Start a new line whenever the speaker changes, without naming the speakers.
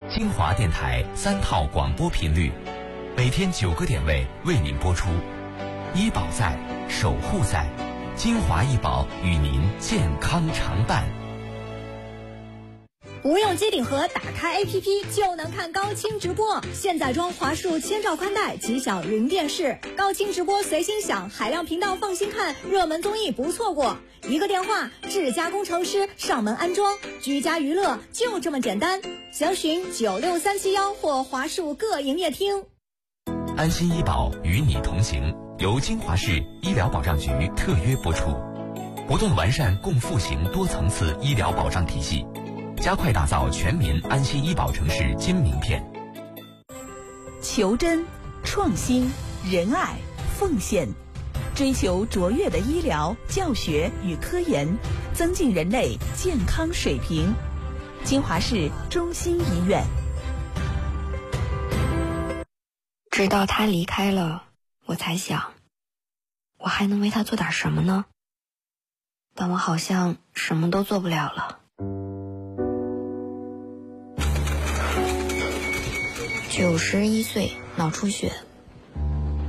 京华电台3套广播频率，每天9个点位为您播出。医保在，守护在，京华医保与您健康常伴。
不用机顶盒，打开 APP 就能看高清直播。现在装华数千兆宽带，极享云电视，高清直播随心享，海量频道放心看，热门综艺不错过。一个电话，智家工程师上门安装，居家娱乐就这么简单。详询96371或华数各营业厅。
安心医保与你同行，由京华市医疗保障局特约播出，不断完善共复型多层次医疗保障体系，加快打造全民安心医保城市金名片。
求真、创新、仁爱、奉献，追求卓越的医疗、教学与科研，增进人类健康水平。金华市中心医院。
直到他离开了，我才想，我还能为他做点什么呢？但我好像什么都做不了了。91岁，脑出血，